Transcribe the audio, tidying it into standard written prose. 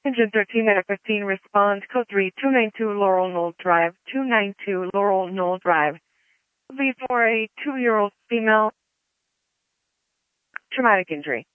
Engine 13 at 15, respond, code 3292 Laurel Knoll Drive, 292 Laurel Knoll Drive. V for a 2-year-old female, traumatic injury.